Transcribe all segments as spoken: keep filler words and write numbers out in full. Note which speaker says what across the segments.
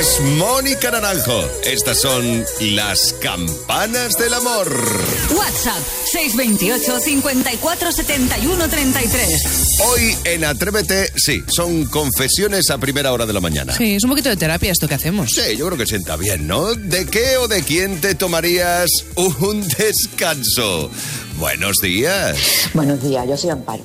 Speaker 1: es Mónica Naranjo. Estas son las campanas del amor.
Speaker 2: WhatsApp seis dos ocho, cinco cuatro, siete uno tres tres.
Speaker 1: Hoy en Atrévete, sí, son confesiones a primera hora de la mañana.
Speaker 3: Sí, es un poquito de terapia esto que hacemos.
Speaker 1: Sí, yo creo que sienta bien, ¿no? ¿De qué o de quién te tomarías un descanso? Buenos días.
Speaker 4: Buenos días, yo soy Amparo.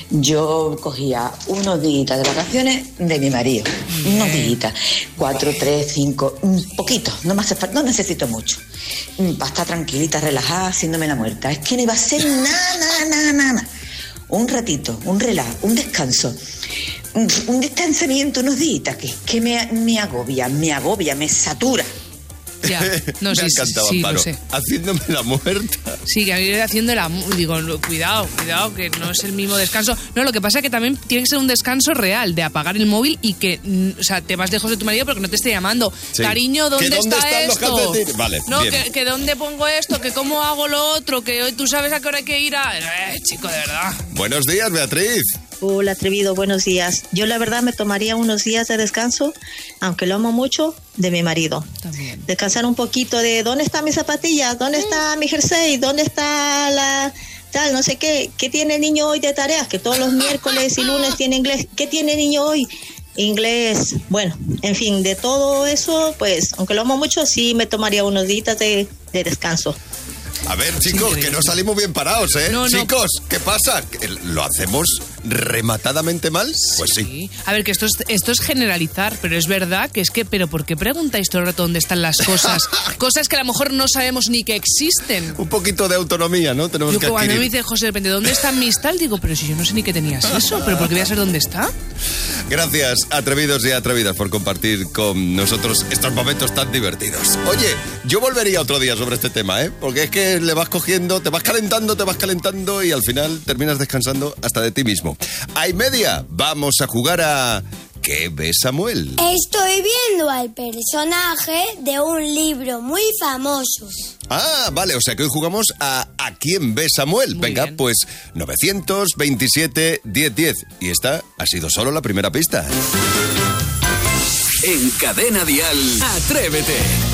Speaker 4: Yo cogía unos días de vacaciones de mi marido. Bien. Unos días, cuatro, tres, cinco, poquito, no me hace falta, no necesito mucho. Para estar tranquilita, relajada, haciéndome la muerta. Es que no iba a ser nada, nada, nada, nada. Un ratito, un relajo, un descanso, un, un distanciamiento, unos días que, que me, me agobia, me agobia, me satura.
Speaker 3: Ya, no,
Speaker 1: me
Speaker 3: sí,
Speaker 1: encantaba,
Speaker 3: sí,
Speaker 1: Amparo,
Speaker 3: lo sé.
Speaker 1: haciéndome la muerta.
Speaker 3: Sí, que a mí haciendo la... Digo, cuidado, cuidado, que no es el mismo descanso. No, lo que pasa es que también tiene que ser un descanso real, de apagar el móvil y que, o sea, te vas lejos de tu marido porque no te esté llamando. Sí. Cariño, ¿dónde,
Speaker 1: dónde
Speaker 3: está esto?
Speaker 1: Vale,
Speaker 3: no,
Speaker 1: bien.
Speaker 3: que, que dónde pongo esto, que cómo hago lo otro, que hoy tú sabes a qué hora hay que ir a... Eh, chico, de verdad.
Speaker 1: Buenos días, Beatriz.
Speaker 5: Hola, atrevido, buenos días. Yo la verdad me tomaría unos días de descanso, aunque lo amo mucho, de mi marido.
Speaker 3: También.
Speaker 5: Descansar un poquito de ¿dónde están mis zapatillas? ¿Dónde está mi jersey? ¿Dónde está la tal? No sé qué. ¿Qué tiene el niño hoy de tareas? Que todos los miércoles y lunes tiene inglés. ¿Qué tiene el niño hoy? Inglés. Bueno, en fin, de todo eso, pues, aunque lo amo mucho, sí me tomaría unos días de, de descanso.
Speaker 1: A ver, chicos, que no salimos bien parados, ¿eh?
Speaker 3: No, no.
Speaker 1: Chicos, ¿qué pasa? ¿Lo hacemos rematadamente mal? Pues sí.
Speaker 3: sí. A ver, que esto es, esto es generalizar, pero es verdad que es que, pero ¿por qué preguntáis todo el rato dónde están las cosas? Cosas que a lo mejor no sabemos ni que existen.
Speaker 1: Un poquito de autonomía, ¿no? Tenemos
Speaker 3: yo,
Speaker 1: que
Speaker 3: cuando
Speaker 1: adquirir.
Speaker 3: me dice José, de repente, ¿dónde están mis tal? Digo, pero si yo no sé ni que tenías eso, ¿pero por qué voy a saber dónde está?
Speaker 1: Gracias, atrevidos y atrevidas, por compartir con nosotros estos momentos tan divertidos. Oye, yo volvería otro día sobre este tema, ¿eh? Porque es que le vas cogiendo, te vas calentando, te vas calentando y al final terminas descansando hasta de ti mismo. A y media, vamos a jugar a... ¿Qué ve Samuel?
Speaker 6: Estoy viendo al personaje de un libro muy famoso.
Speaker 1: Ah, vale, o sea que hoy jugamos a ¿A quién ve Samuel? Muy Venga, bien. Pues nueve veintisiete, diez diez. Y esta ha sido solo la primera pista.
Speaker 7: En Cadena Dial, Atrévete.